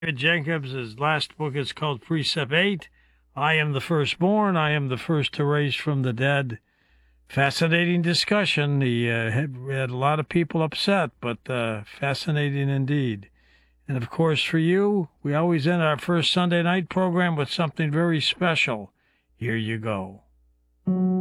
David Jacobs, his last book is called Precept 8. I am the firstborn. I am the first to raise from the dead. Fascinating discussion. He had a lot of people upset, but fascinating indeed. And of course, for you, we always end our first Sunday night program with something very special. Here you go.